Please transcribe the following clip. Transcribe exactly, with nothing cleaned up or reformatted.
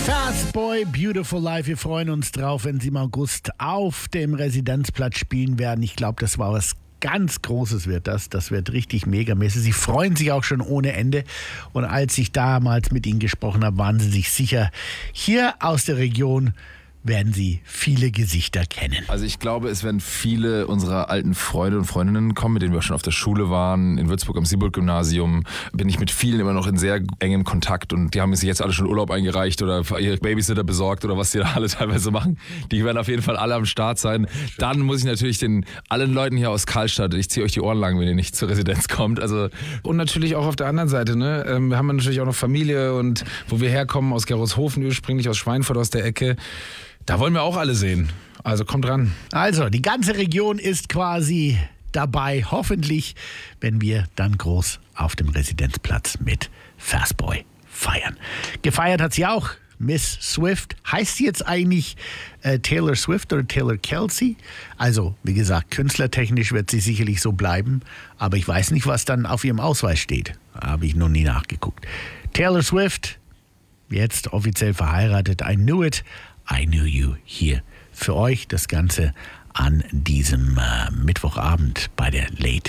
Fastboy, Beautiful Life. Wir freuen uns drauf, wenn Sie im August auf dem Residenzplatz spielen werden. Ich glaube, das war was ganz Großes wird das. Das wird richtig megamäßig. Sie freuen sich auch schon ohne Ende. Und als ich damals mit Ihnen gesprochen habe, waren Sie sich sicher, hier aus der Region werden Sie viele Gesichter kennen. Also ich glaube, es werden viele unserer alten Freunde und Freundinnen kommen, mit denen wir schon auf der Schule waren. In Würzburg am Siebold-Gymnasium bin ich mit vielen immer noch in sehr engem Kontakt und die haben sich jetzt alle schon Urlaub eingereicht oder ihre Babysitter besorgt oder was die da alle teilweise machen. Die werden auf jeden Fall alle am Start sein. Dann muss ich natürlich den allen Leuten hier aus Karlstadt, ich ziehe euch die Ohren lang, wenn ihr nicht zur Residenz kommt. Also und natürlich auch auf der anderen Seite, ne? Wir haben natürlich auch noch Familie und wo wir herkommen, aus Gerolzhofen ursprünglich, aus Schweinfurt aus der Ecke. Da wollen wir auch alle sehen. Also kommt ran. Also, die ganze Region ist quasi dabei, hoffentlich, wenn wir dann groß auf dem Residenzplatz mit Fastboy feiern. Gefeiert hat sie auch Miss Swift. Heißt sie jetzt eigentlich äh, Taylor Swift oder Taylor Kelsey? Also, wie gesagt, künstlertechnisch wird sie sicherlich so bleiben, aber ich weiß nicht, was dann auf ihrem Ausweis steht. Habe ich noch nie nachgeguckt. Taylor Swift, jetzt offiziell verheiratet. I knew it. I Knew You hier für euch. Das Ganze an diesem äh, Mittwochabend bei der Late